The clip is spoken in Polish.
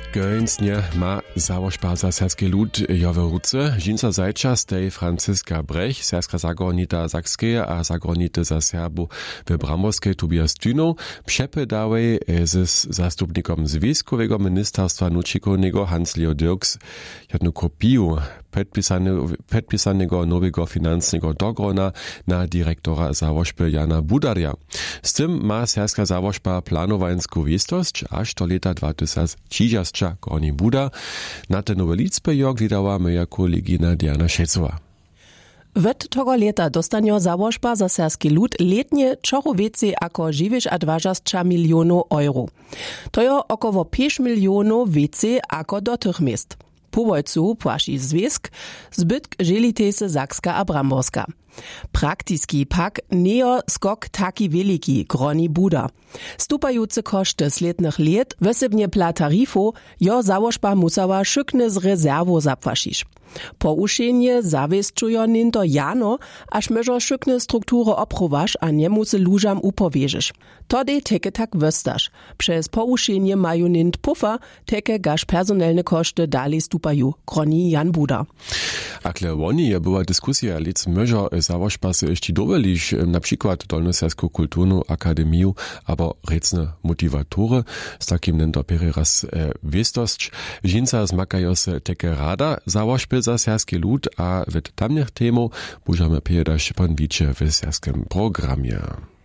Gojensnje ma założba za serbski lud jowe ruce. Žinca zajča stej Franciska Brech, serska zagornita Sakskeje a zagornite za Serbu w Bramorskej Tobias Dynow, przepydawej z zastupnikom Związkowego Ministerstwa Nučikovnego Hans-Leo Dirks jednu kopiju podpisanego nowego finansnego dogrona na dyrektora założby Jana Budarja. Z tym ma serska założba planowańską wistość aż do lata 2030 Gorni Buda. Na te nowe liczby jog wydała moja kolegina Diana Šecowa. Wet tego leta dostanie założba za serski lud letnie czochu więcej jako 9,20 milionów euro. To jest około 5 milionów więcej jako do tych miast. Powojcu płaci związk, zbytk želite se Sakska a Bramborska. Praktiski pak nie skok taki wielki, groni Buda. Stupające koszty slednych lat, wysebnie pla tarifu, jo założba musała szykne z rezerwu zapłacić. Poušenje zawieszczują ninto jano, aż może szykne struktury opruwasz, a nie musy lużam upowierzysz. Tode teke tak wystasz. Przez poušenje mają nint puffer, teke gaż personalne koszty dalej stupają, groni Jan Buda. Akle woni je była dyskusja, lic może założba se jeszcze dowelić, na przykład Dolnoserską Kulturną Akademię, albo recne motivatory, z takim ninto raz wistość. Žinca zmakają se teke rada założby za serski lud, a w tamnych temu możemy powiedzieć pan wiecie w serskim programie.